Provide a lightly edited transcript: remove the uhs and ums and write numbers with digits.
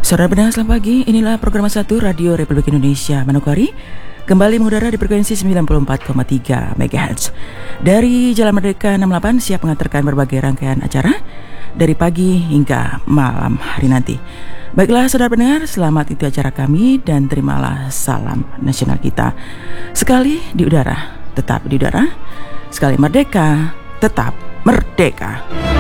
Saudara pendengar, selamat pagi. Inilah program 1 Radio Republik Indonesia Manokwari, kembali mengudara di frekuensi 94,3 MHz dari Jalan Merdeka 68, siap mengantarkan berbagai rangkaian acara dari pagi hingga malam hari nanti. Baiklah saudara pendengar, selamat itu acara kami dan terimalah salam nasional kita. Sekali di udara, tetap di udara. Sekali merdeka, tetap merdeka.